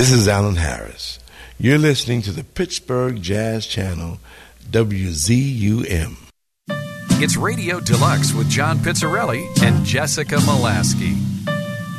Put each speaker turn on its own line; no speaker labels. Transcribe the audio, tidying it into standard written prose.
This is Alan Harris. You're listening to the Pittsburgh Jazz Channel, WZUM.
It's Radio Deluxe with John Pizzarelli and Jessica Molaski.